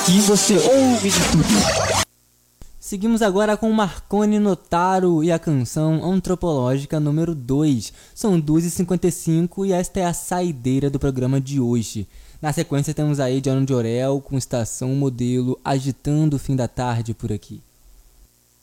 Aqui você ouve de tudo. Seguimos agora com Marconi Notaro e a canção Antropológica número 2. São 2h55 e esta é a saideira do programa de hoje. Na sequência temos aí Johnny Jorel com Estação Modelo agitando o fim da tarde por aqui.